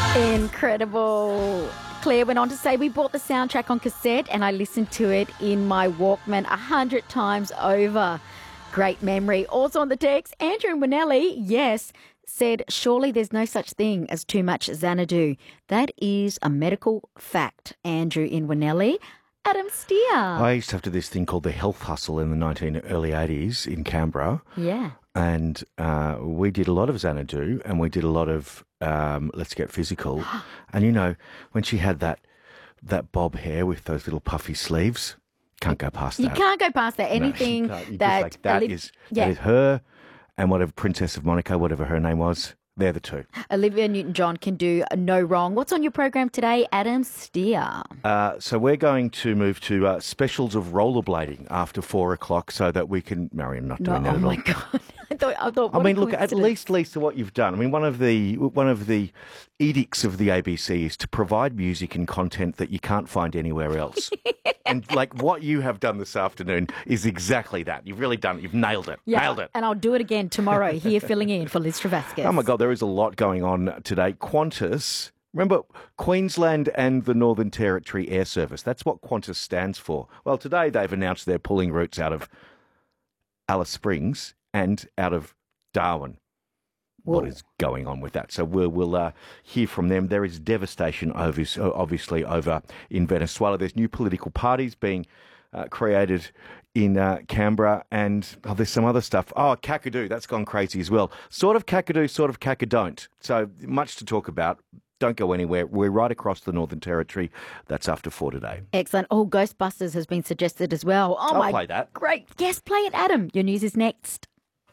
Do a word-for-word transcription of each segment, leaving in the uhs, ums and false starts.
Incredible. Claire went on to say, we bought the soundtrack on cassette and I listened to it in my Walkman a hundred times over. Great memory. Also on the text, Andrew Winelli, yes, said, surely there's no such thing as too much Xanadu. That is a medical fact. Andrew in Winelli. Adam Steer. I used to have to this thing called the Health Hustle in the nineteen early eighties in Canberra. Yeah. And uh, we did a lot of Xanadu and we did a lot of um, Let's Get Physical. And, you know, when she had that that bob hair with those little puffy sleeves, can't go past You that. can't go past that. Anything no, you just that... like, that, Olivia, is, yeah. that is her and whatever Princess of Monaco, whatever her name was, they're the two. Olivia Newton-John can do no wrong. What's on your program today, Adam Steer? Uh, so we're going to move to uh, specials of rollerblading after four o'clock so that we can... Marion, I'm not doing No, that oh at my all. God. I thought, I thought, I what a mean, look, at coincidence. least, Lisa, what you've done. I mean, one of the one of the edicts of the A B C is to provide music and content that you can't find anywhere else. And like what you have done this afternoon is exactly that. You've really done it. You've nailed it. Yeah, Nailed it. and I'll do it again tomorrow here filling in for Liz Travascus. Oh my God, there is a lot going on today. Qantas. Remember, Queensland and the Northern Territory Air Service. That's what Qantas stands for. Well, today they've announced they're pulling routes out of Alice Springs and out of Darwin. Whoa. What is going on with that? So we'll, we'll uh, hear from them. There is devastation, obvious, obviously, over in Venezuela. There's new political parties being uh, created in uh, Canberra, and oh, there's some other stuff. Oh, Kakadu, that's gone crazy as well. Sort of Kakadu, sort of Kakadon't. So much to talk about. Don't go anywhere. We're right across the Northern Territory. That's after four today. Excellent. Oh, Ghostbusters has been suggested as well. Oh, I'll my play that. Great. Yes, play it, Adam. Your news is next.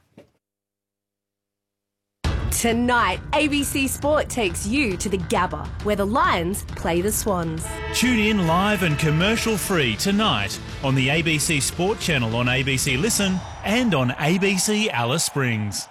Tonight, A B C Sport takes you to the Gabba, where the Lions play the Swans. Tune in live and commercial free tonight on the A B C Sport channel on A B C Listen and on A B C Alice Springs.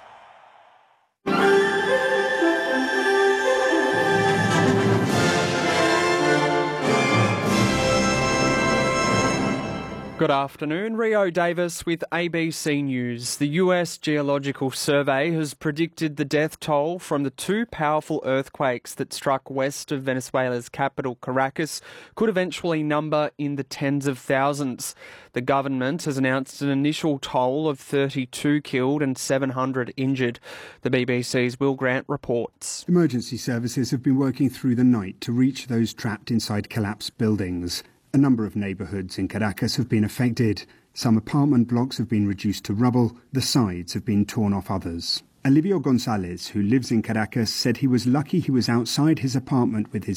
Good afternoon, Rio Davis with A B C News. The U S Geological Survey has predicted the death toll from the two powerful earthquakes that struck west of Venezuela's capital, Caracas, could eventually number in the tens of thousands. The government has announced an initial toll of thirty-two killed and seven hundred injured. The B B C's Will Grant reports. Emergency services have been working through the night to reach those trapped inside collapsed buildings. A number of neighbourhoods in Caracas have been affected. Some apartment blocks have been reduced to rubble. The sides have been torn off others. Olivio Gonzalez, who lives in Caracas, said he was lucky he was outside his apartment with his